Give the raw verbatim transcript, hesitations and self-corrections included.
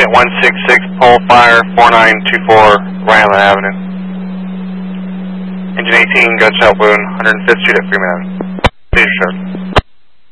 Elliott one six six, pole fire, four nine two four, Ryland Avenue. Engine eighteen, gunshot wound, one hundred fifth Street at Freeman. Please, sir.